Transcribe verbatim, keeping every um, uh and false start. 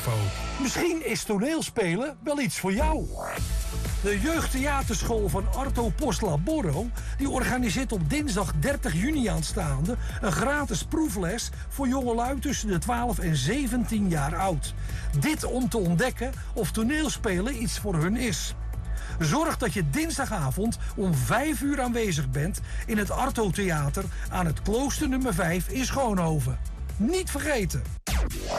info. Misschien is toneelspelen wel iets voor jou. De jeugdtheaterschool van Arto Post-Laborro die organiseert op dinsdag dertig juni aanstaande een gratis proefles voor jongelui tussen de twaalf en zeventien jaar oud. Dit om te ontdekken of toneelspelen iets voor hun is. Zorg dat je dinsdagavond om vijf uur aanwezig bent in het Arto Theater aan het Klooster nummer vijf in Schoonhoven. Niet vergeten!